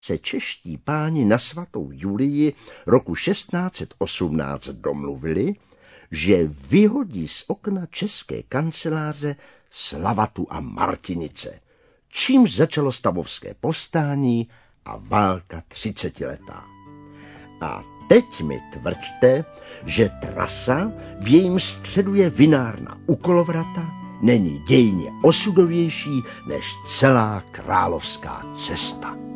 se čeští páni na svatou Julii roku 1618 domluvili, že vyhodí z okna české kanceláře Slavatu a Martinice, čímž začalo stavovské povstání a válka 30letá. A teď mi tvrďte, že trasa, v jejím středu je vinárna u Kolovrata, není dějně osudovější než celá královská cesta.